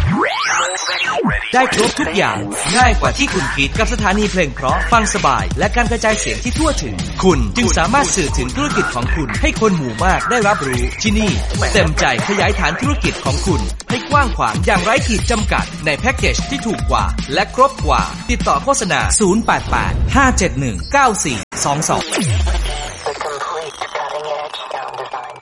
ได้ครบทุกอย่างง่ายกว่าที่คุณคิดกับสถานีเพลงเพราะฟังสบายและการกระจายเสียงที่ทั่วถึงคุณจึงสามารถสื่อถึงธุรกิจของคุณให้คนหมู่มากได้รับรู้ที่นี่เต็มใจขยายฐานธุรกิจของคุณให้กว้างขวางอย่างไร้ขีดจำกัดในแพ็กเกจที่ถูกกว่าและครบกว่าติดต่อโฆษณา088 571 9422